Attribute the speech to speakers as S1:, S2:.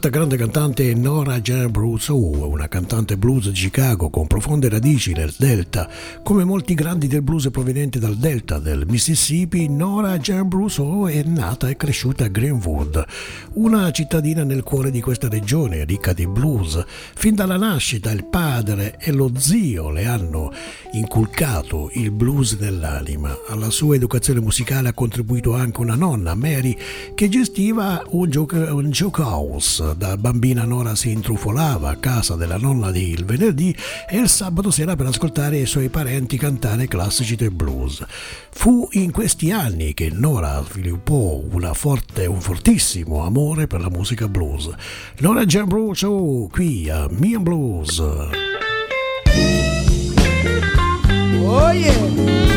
S1: L'altra grande cantante è Nora Jane Brousseau, una cantante blues di Chicago con profonde radici nel Delta. Come molti grandi del blues provenienti dal Delta del Mississippi, Nora Jane Brousseau è nata e cresciuta a Greenwood, una cittadina nel cuore di questa regione ricca di blues. Fin dalla nascita il padre e lo zio le hanno inculcato il blues nell'anima. Alla sua educazione musicale ha contribuito anche una nonna, Mary, che gestiva un joke house. Da bambina Nora si intrufolava a casa della nonna il venerdì e il sabato sera per ascoltare i suoi parenti cantare classici del blues. Fu in questi anni che Nora sviluppò un fortissimo amore per la musica blues. Nora Jane Brousseau qui a Me and Blues.
S2: Oh yeah!